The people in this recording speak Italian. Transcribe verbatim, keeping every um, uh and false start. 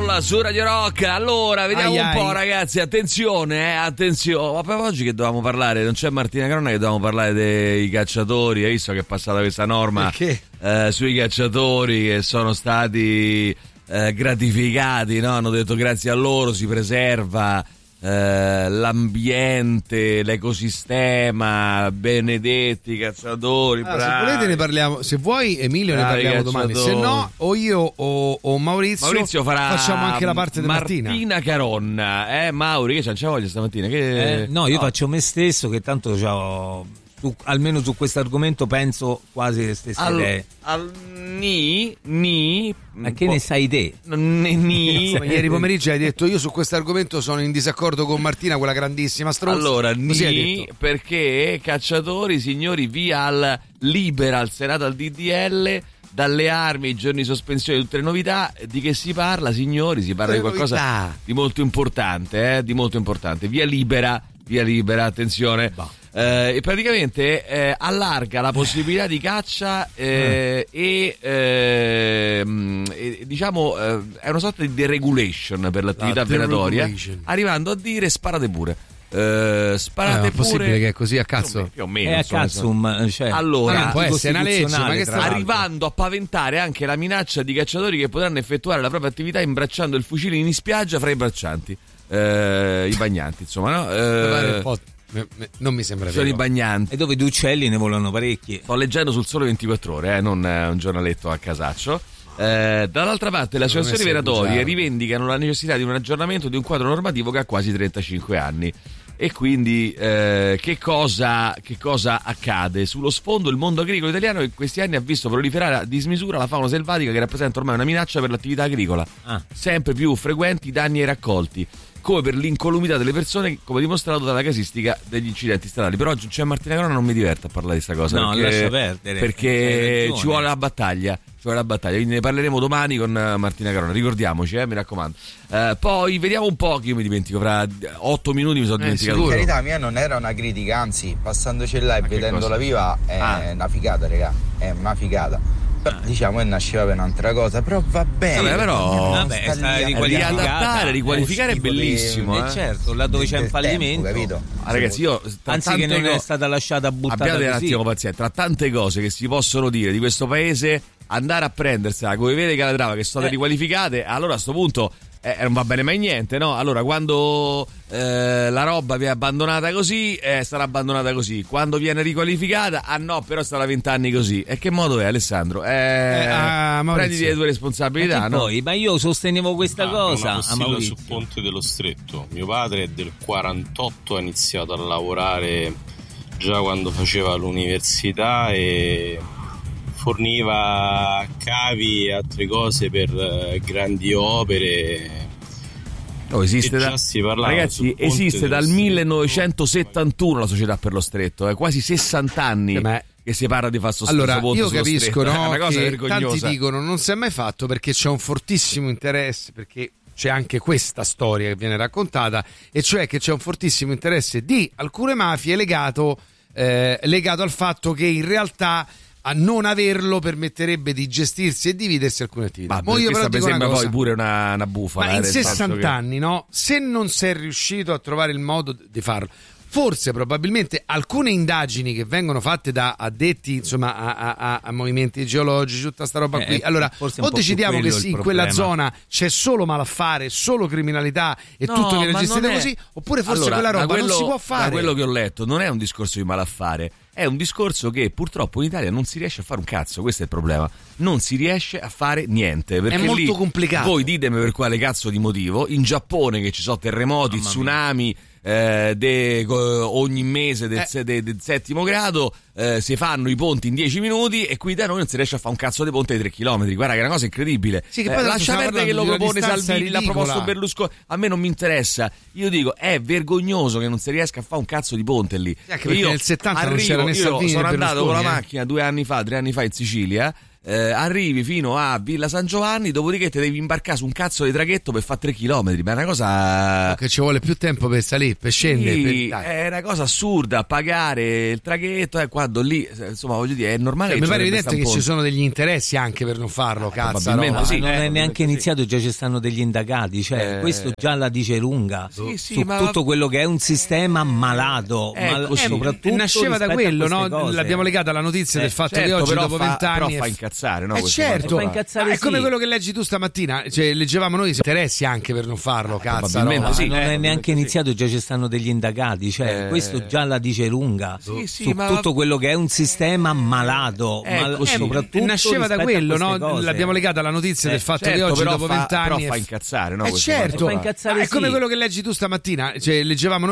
Soul su Radio Rock. Allora, vediamo ai un ai. po', ragazzi. Attenzione, eh, attenzione. Ma per oggi che dovevamo parlare? Non c'è Martina Caronna, che dovevamo parlare dei cacciatori. Hai visto che è passata questa norma eh, sui cacciatori che sono stati eh, gratificati, no? Hanno detto grazie a loro si preserva eh, l'ambiente, l'ecosistema, benedetti cacciatori. Ah, se volete ne parliamo, se vuoi Emilio bravi, ne parliamo cacciatori. domani, se no o io o, o Maurizio, Maurizio farà facciamo anche la parte di Martina. Martina Caronna, eh Mauri, che c'è, c'è voglia stamattina? Che... Eh, no, io no. faccio me stesso, che tanto c'ho, su, almeno su questo argomento penso quasi le stesse al, idee. Al, ni, ni, ma che ne sai te? Ni, ni. Insomma, ieri pomeriggio hai detto io su questo argomento sono in disaccordo con Martina, quella grandissima stronza. Allora, Così ni, perché cacciatori, signori, via al libera al Senato al D D L, dalle armi ai giorni di sospensione, tutte le novità. Di che si parla, signori? Si parla le di qualcosa novità. di molto importante, eh? Di molto importante. Via libera, via libera, attenzione. Bah. Eh, e praticamente eh, allarga la possibilità di caccia eh, e, eh, e diciamo eh, è una sorta di deregulation per l'attività La venatoria, arrivando a dire sparate pure. Uh, sparate eh, è pure, possibile che è così a cazzo? Più o meno, è a insomma, cazzo, ma, cioè, allora ma può essere una legge, ma che arrivando a paventare anche la minaccia di cacciatori che potranno effettuare la propria attività imbracciando il fucile in spiaggia fra i braccianti, uh, i bagnanti, insomma, no? Uh, non mi sembra sono vero. I bagnanti, e dove di uccelli ne volano parecchi. Sto leggendo sul Sole ventiquattro Ore, eh, non eh, un giornaletto a casaccio. Eh, dall'altra parte le associazioni venatorie rivendicano la necessità di un aggiornamento di un quadro normativo che ha quasi trentacinque anni. E quindi eh, che cosa che cosa accade? Sullo sfondo il mondo agricolo italiano in questi anni ha visto proliferare a dismisura la fauna selvatica che rappresenta ormai una minaccia per l'attività agricola. Ah. Sempre più frequenti i danni ai raccolti, come per l'incolumità delle persone, come dimostrato dalla casistica degli incidenti stradali. Però oggi c'è Martina Caronna, non mi diverte a parlare di questa cosa. No, perché, lascia perdere. Perché ci vuole la battaglia. Ci vuole la battaglia. Quindi ne parleremo domani con Martina Caronna. Ricordiamoci, eh, mi raccomando. Uh, poi vediamo un po', che io mi dimentico. Fra otto minuti mi sono eh, dimenticato. Per carità mia non era una critica, anzi, passandoci là e Ma vedendola viva è ah. una figata, raga. È una figata. Però, diciamo che nasceva per un'altra cosa, però va bene. Vabbè, però vabbè, sta riadattare, riqualificare è bellissimo. Eh, certo, là dove c'è un fallimento, tempo, capito? Ah, ragazzi, io anzi che non co- è stata lasciata buttata abbiate così. un attimo pazienza, tra tante cose che si possono dire di questo paese, andare a prendersela come vede Calatrava che sono state eh. riqualificate, allora a sto punto eh, non va bene mai niente, no? Allora quando eh, la roba viene abbandonata così eh, sarà abbandonata così, quando viene riqualificata ah no però sarà vent'anni così. E che modo è, Alessandro? Eh, eh, ah, prenditi le tue responsabilità, no? Poi, ma io sostenevo questa ah, cosa una postilla su Ponte dello Stretto. Mio padre è del quarantotto, ha iniziato a lavorare già quando faceva l'università e forniva cavi e altre cose per uh, grandi opere. Oh, esiste da... Ragazzi, esiste dal millenovecentosettantuno la Società per lo Stretto, eh, quasi sessanta anni Ma... che si parla di fare allora, ponte io capisco, no, è una cosa che vergognosa. Tanti dicono non si è mai fatto perché c'è un fortissimo interesse, perché c'è anche questa storia che viene raccontata, e cioè che c'è un fortissimo interesse di alcune mafie legato, eh, legato al fatto che in realtà a non averlo permetterebbe di gestirsi e dividersi alcune attività. Ma io però mi sembra poi pure una, una bufala. Ma in sessanta che... anni, no? Se non si è riuscito a trovare il modo di farlo, forse probabilmente alcune indagini che vengono fatte da addetti, insomma, a, a, a movimenti geologici, tutta sta roba qui. Eh, allora, o decidiamo che sì, in quella zona c'è solo malaffare, solo criminalità e no, tutto viene gestito è... così, oppure forse allora, quella roba quello, non si può fare. Da quello che ho letto, non è un discorso di malaffare. È un discorso che purtroppo in Italia non si riesce a fare un cazzo, questo è il problema. Non si riesce a fare niente. Perché è molto lì, complicato. Voi ditemi per quale cazzo di motivo. In Giappone che ci sono terremoti, Mamma tsunami eh, de, ogni mese del, eh. de, del settimo grado, eh, si fanno i ponti in dieci minuti e qui da noi non si riesce a fare un cazzo di ponte di tre chilometri. Guarda che è una cosa incredibile. Sì, che eh, lascia perdere che lo propone Salvini, l'ha proposto Berlusconi. A me non mi interessa. Io dico, è vergognoso che non si riesca a fare un cazzo di ponte lì. Sì, anche perché io nel settanta arrivo, non c'era né io Salvini, sono andato con la eh. macchina due anni fa, tre anni fa in Sicilia. eh, arrivi fino a Villa San Giovanni, dopodiché ti devi imbarcare su un cazzo di traghetto per fare tre chilometri, ma è una cosa che ci vuole più tempo per salire, per scendere, sì, per... è una cosa assurda pagare il traghetto, eh, quando lì insomma voglio dire è normale, cioè, che mi pare evidente che ci sono degli interessi anche per non farlo, eh, cazzo, no, sì, non eh, è neanche sì. iniziato, già ci stanno degli indagati, cioè eh, questo già la dice lunga sì, sì, su ma... tutto quello che è un sistema malato, eh, mal- così. soprattutto nasceva da quello, no? Cose. L'abbiamo legata alla notizia eh, del fatto certo, che oggi però dopo fa, vent'anni però fa è... incazzare, no? Eh certo, fa incazzare, ah, è sì. come quello che leggi tu stamattina, cioè leggevamo noi interessi anche per non farlo, cazzo, probabilmente no? sì. non eh, è neanche sì. iniziato, già ci stanno degli indagati, cioè Eh, questo già la dice lunga sì, sì, su ma... tutto quello che è un sistema malato, Eh, mal- così. soprattutto nasceva da rispetto a quello, queste no? cose. L'abbiamo legata alla notizia Eh, del fatto certo, che oggi però dopo fa, vent'anni però è... fa incazzare, no? Eh Queste certo, cose. Fa incazzare, è come sì. quello che leggi tu stamattina, cioè leggevamo noi